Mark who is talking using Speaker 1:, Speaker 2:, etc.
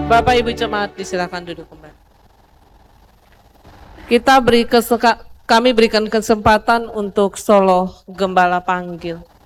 Speaker 1: Bapak Ibu Jemaat disilakan duduk kembali. Kami berikan kesempatan untuk solo Gembala Panggil.